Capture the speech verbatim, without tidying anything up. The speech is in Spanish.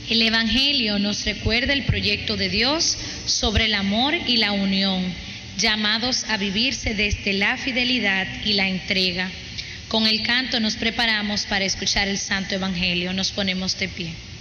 El Evangelio nos recuerda el proyecto de Dios sobre el amor y la unión, llamados a vivirse desde la fidelidad y la entrega. Con el canto nos preparamos para escuchar el Santo Evangelio. Nos ponemos de pie.